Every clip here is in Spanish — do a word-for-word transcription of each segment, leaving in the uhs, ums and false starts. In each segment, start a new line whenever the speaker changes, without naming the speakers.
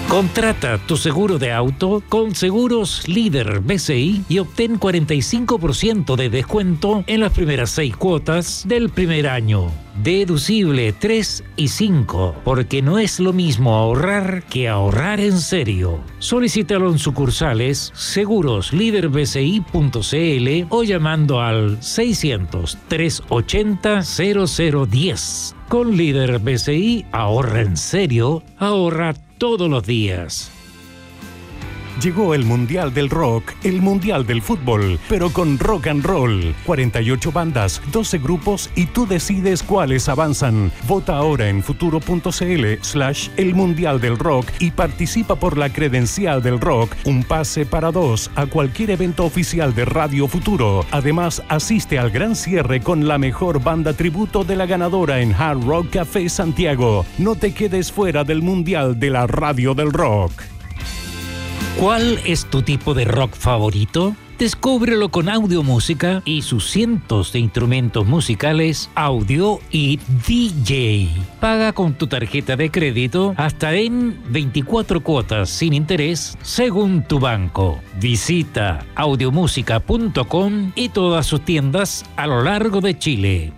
Contrata tu seguro de auto con Seguros Líder B C I y obtén cuarenta y cinco por ciento de descuento en las primeras seis cuotas del primer año. Deducible tres y cinco, porque no es lo mismo ahorrar que ahorrar en serio. Solicítalo en sucursales seguros líder b c i punto c l o llamando al seiscientos, trescientos ochenta, cero cero diez. Con Líder B C I, ahorra en serio, ahorra todos los días.
Llegó el Mundial del Rock, el Mundial del Fútbol, pero con rock and roll. cuarenta y ocho bandas, doce grupos y tú decides cuáles avanzan. Vota ahora en futuro.cl slash el Mundial del Rock y participa por la credencial del rock, un pase para dos a cualquier evento oficial de Radio Futuro. Además, asiste al gran cierre con la mejor banda tributo de la ganadora en Hard Rock Café Santiago. No te quedes fuera del Mundial de la Radio del Rock.
¿Cuál es tu tipo de rock favorito? Descúbrelo con Audio Música y sus cientos de instrumentos musicales, audio y D J. Paga con tu tarjeta de crédito hasta en veinticuatro cuotas sin interés según tu banco. Visita audiomusica punto com y todas sus tiendas a lo largo de Chile.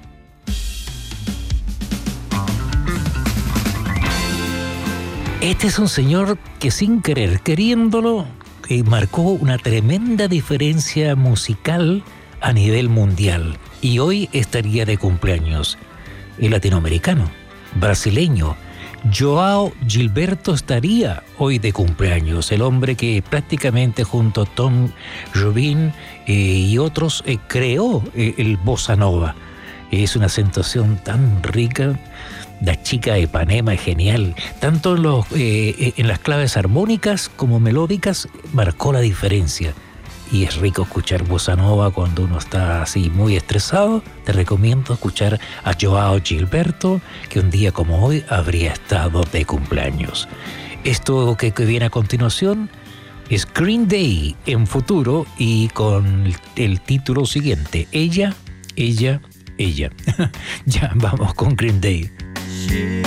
Este es un señor que sin querer queriéndolo eh, marcó una tremenda diferencia musical a nivel mundial y hoy estaría de cumpleaños. El latinoamericano, brasileño, Joao Gilberto estaría hoy de cumpleaños. El hombre que prácticamente junto a Tom Jobim eh, y otros eh, creó eh, el bossa nova. Es una sensación tan rica. La chica de Ipanema es genial. Tanto en, los, eh, en las claves armónicas como melódicas marcó la diferencia. Y es rico escuchar bossa nova cuando uno está así muy estresado. Te recomiendo escuchar a Joao Gilberto, que un día como hoy habría estado de cumpleaños. Esto que, que viene a continuación es Green Day en Futuro y con el, el título siguiente: Ella, Ella, Ella. Ya vamos con Green Day.